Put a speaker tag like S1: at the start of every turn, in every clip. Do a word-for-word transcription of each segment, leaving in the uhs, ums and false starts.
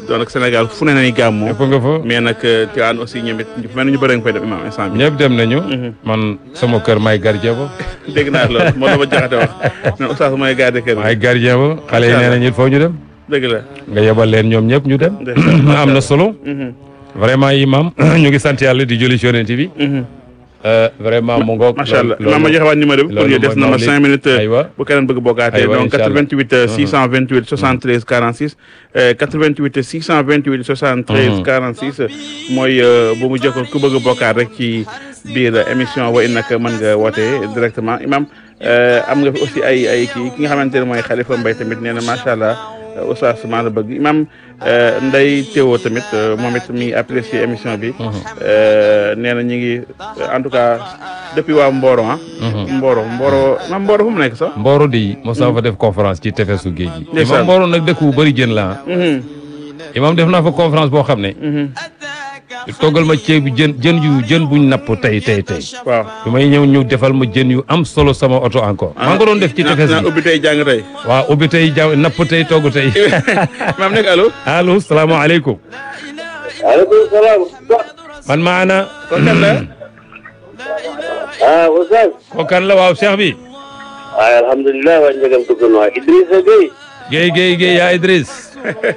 S1: donc nag Sénégal fu ne nañu gàmmu.
S2: ñëpp nga fa.
S1: mais nag Tivaouane aussi ñoom it mel na ñu bëri nga fay dem imam instant bi.
S2: ñëpp dem nañu. man sama kër may gardien ba.
S1: dégg naa loolu moo la ma jaxate wax ne oustaz mooy garder kër
S2: may gardien ba xale yi nee nañu il faut ñu dem.
S1: dëgg la
S2: nga yebal leen ñoom ñëpp ñu dem. am na solo. vraiment imam ñu ngi sant yàlla di julli ci Yonent bi. vraiment mu ngoog.
S1: macha allah imam ma joxe waat numéro bi pour ñu des na ma cinq minutes bu keneen bëgg bokkaatee donc quatre-vingt-huit six cent vingt-huit soixante-treize quarante-six quatre-vingt-huit six cent vingt-huit soixante-treize quarante-six mooy bu mu jokkoo ku bëgg bokkaat rek ci biir émission wa innaka mën nga woote directement imam am nga fi aussi ay ay kii ki nga xamante ne mooy Khalifa Mbaye tamit nee na macha allah oustaz maa la bëgg imam Ndeye Théo tamit moom it mi apprécié émission bi. nee na ñu ngi en tout cas depuis waa Mboro ah. Mboro Mboro ma Mboro fu mu nekk sax.
S2: Mboro di Moussa fa def conférence ci tefesu géej gi.
S1: ndeysaan
S2: imam Mboro nag dëkk bu bëri jën la ah. imam def naa fa conférence boo xam ne. toggal ma ceebu jën jën yu jën buñ napp tey tey tey.
S1: waaw
S2: bi may ñëw ñu defal ma jën yu am solo sama oto encore. maa ngi ko doon def ci tefes
S1: bi ubbi tey jàng tey.
S2: waaw ubbi tey ja napp tey togg tey.
S1: maam nekk allo.
S2: allo salaamaaleykum.
S3: waaleykum salaam.
S2: man maana.
S1: kon kan la.
S3: ah Oustaz.
S2: ko kan la waaw Cheikh bi.
S3: waaye alhamdulilah waa njëgam dugg na waa Idrissa Gueye.
S2: Guèye Guèye Guèye yaa Idriss.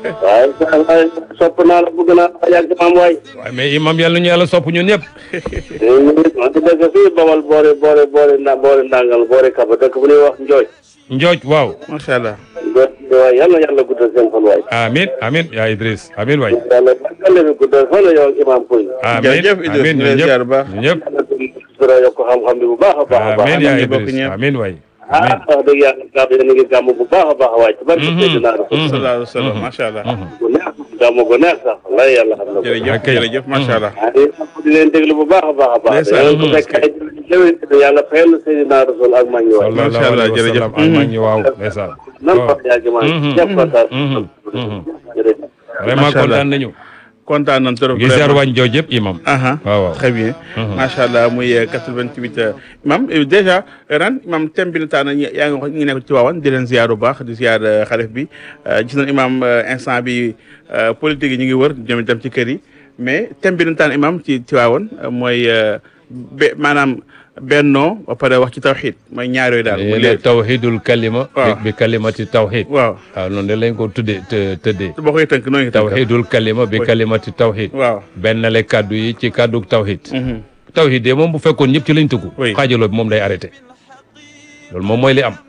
S3: waaye sopp naa la bëgg naa la yàgg maam waay.
S2: waaye mais imam yàlla ñu yàlla sopp ñun ñëpp.
S3: man di dëkk fii Bawal boore boore boore nda boore ndangal boore Kaba dëkk bu ñuy wax Njooj.
S2: Njooj waaw.
S1: macha allah.
S3: Njooj waay yal na yàlla guddal seen fan waay.
S2: amin amin yaa Idriss amin waay.
S3: yàlla yàlla bi guddal fan la yow ak imam Pouy.
S2: amin
S1: jërëjëf Idriss
S2: amin
S1: ñu lay ziar bu baax.
S2: ñun ñëpp.
S3: yàlla yokk xam-xam bi bu baax a baax a baax.
S2: amin yaa
S1: amiin bokk
S2: Idriss
S1: ñëpp.
S2: amin waay.
S3: ah wax dëgg yàlla gàmm yéen a ngi gàmm bu baax a baax waay. ci barke Seydina Rasul.
S1: sallallahu alayhi wa sallam macha allah.
S3: bu neex gàmm gu neex sax lay yàlla xam na ko.
S1: jërëjëf
S2: ok.
S1: jërëjëf macha allah.
S3: ah di leen déglu bu baax a baax a baax.
S1: ndeysaan.
S3: yéen a ko fekk ay jërëjëf yàlla fayal Seydina Rasul ak mag ñi waay.
S1: Macha allah, jërëjëf.
S2: ak mag ñi waaw ndeysaan.
S3: nan ko yàgg maa ngi ñëpp kontaan. jërëjëf.
S2: vraiment
S1: Macha allah.
S2: kontaan nañu.
S1: kontaan nañ trop.
S2: ngi seer wañ Njooj yëpp imam.
S1: aha
S2: waaw waaw.
S1: très bien. macha allah muy quatre-vingt-huit imam déjà ren imam thème bi na taan yaa ngi wax ñu nekk ci waawan di leen ziar bu baax di ziar xalif bi gis nañ imam instant bi politique yi ñu ngi wër ñoom itam ci kër yi mais thème bi na taan imam ci ci waawan mooy be maanaam bennoo ba pare wax ci tawxiid mooy ñaar yooyu daal. mu
S2: léegi
S1: leer
S2: tawhidul kalima.
S1: waaw
S2: bi kalimati tawhid.
S1: waaw
S2: waaw noonu de lañ ko tuddee të tëddee.
S1: boo koy tënk noonu ngi tënk.
S2: tawhidul kalima bi kalimati tawhid.
S1: waaw.
S2: benn le kaddu yi ci kaddu tawhid. tawhid de moom bu fekkoon ñëpp ci lañ tëggu.
S1: Oui.
S2: xaajaloo bi moom day arrêté. loolu moom mooy li am.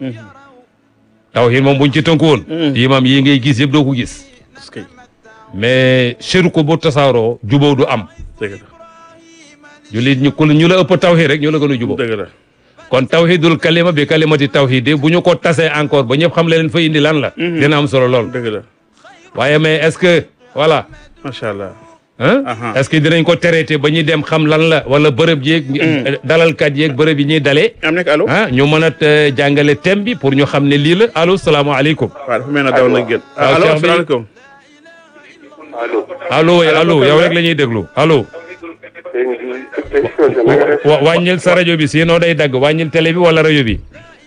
S2: tawhid moom buñ ci tënku woon. imam yi ngay gis yëpp doo ko gis.
S1: parce que
S2: mais seeru ko bu tasaaroo jubóo du am.
S1: dëgg la
S2: jullit ñu ku ñu la ëpp tawhid rek ñu la gën a jubóo.
S1: dëgg la.
S2: kon tawhidul kalima bi kalimati tawhid de bu ñu ko tasee encore ba ñëpp xam leen fa indi lan la. dina am solo lool.
S1: dëgg la
S2: waaye mais est-ce que voilà.
S1: macha allah.
S2: ah
S1: Aha.
S2: est-ce que dinañ ko traité ba ñuy dem xam lan la wala bërëb yeeg. dalalkat yeeg bërëb yi ñuy dalee.
S1: am nekk allo.
S2: ah ñu mën a te- jàngale thème bi pour ñu xam ne lii la allo salaamaaleykum.
S1: waaw dafa mel ne daw na gën.
S2: waaw
S1: allo
S2: Cheikh bi.
S1: asalaamaaleykum.
S3: allo.
S2: allo oui allo yow rek la ñuy déglu allo. wa wàññil sa rajo bi sinon day dagg wàññil télé bi wala rajo bi.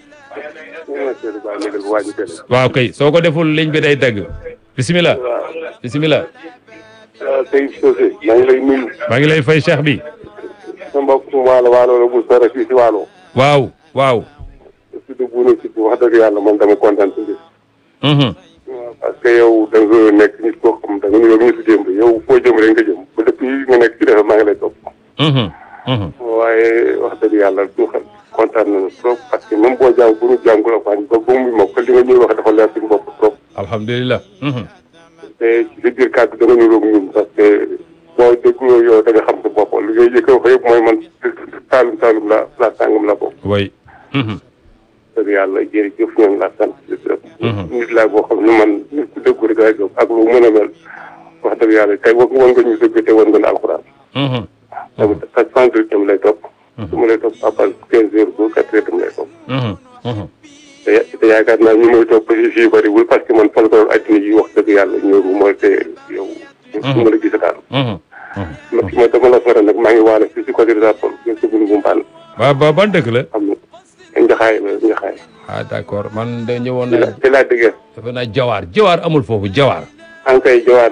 S2: waaw kay soo ko deful ligne bi day dagg. bisimilah. bisimilah.
S3: Seydou Socé maa ngi lay nuyu.
S2: maa ngi lay fay cheikh bi.
S3: sa mbokk waalo waalo la bu sore fii si waalo.
S2: waaw waaw.
S3: surtout bu ne si wax dëgg yàlla man dama kontaan si mbir.
S2: Mhm.
S3: parce que yow da nga nekk nit koo xam da nga nuyoo ñu si démb yow foo jëm rek nga jëm ba depuis nga nekk ci defe maa ngi lay topp.
S2: Mhm. Mhm.
S3: waaye wax dëgg yàlla ñu xam kontaan nañu trop parce que même boo jàng bu ñu jàngul alxuraan ba ba mu mokk li nga ñuy wax dafa leer suñu bopp trop.
S2: alhamdulilah. Mhm.
S3: te ci sa biir kàddu da nga ñu roog ñun parce que boo déggoo yow da nga xam sa bopp li ngay jëkk wax yëpp mooy man taalum taalum la la sàngam la bopp.
S2: way. Mhm.
S3: dëgg yàlla jërëjëf ñoom la sant di gërëm. nit laa boo xam ne man nit ku dëggu rek laay gëm ak lu mën a mel wax dëgg yàlla tey wan nga ñu dëgg te wan nga ne alxuraan.
S2: Mhm.
S3: tamit sa centre tam lay topp. su ma lay topp à part quinze heures ba quatre heures tam lay topp.
S2: Mhm. Mhm.
S3: te ya- te yaakaar naa ñu may topp si fii bëriwul parce que man folklore addina yi wax dëgg yàlla ñëw mooy te yow. su ma la gis daal.
S2: Mhm.
S3: ma ma dama la faral nag maa ngi waale fii si côté de la Pol ngeen ko bu mbaan
S2: ba ba ban dëkk la.
S3: xam nga njaxaay la njaxaay.
S2: ah d'accord man de ñëwoon
S3: te la
S2: na
S3: te laa déggee.
S2: dafa naa jawaar jawaar amul foofu jawaar.
S3: en kay jawaar